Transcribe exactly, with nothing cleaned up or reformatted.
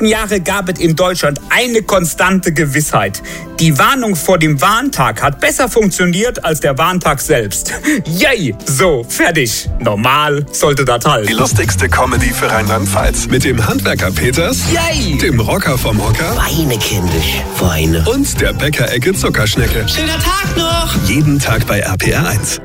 letzten Jahre gab es in Deutschland eine konstante Gewissheit. Die Warnung vor dem Warntag hat besser funktioniert als der Warntag selbst. Yay! So, fertig. Normal sollte das halt. Die lustigste Comedy für Rheinland-Pfalz. Mit dem Handwerker Peters, Yay! Dem Rocker vom Hocker Weine, kindisch, Weine. und der Bäckerecke Zuckerschnecke. Schöner Tag noch! Jeden Tag bei R P R eins.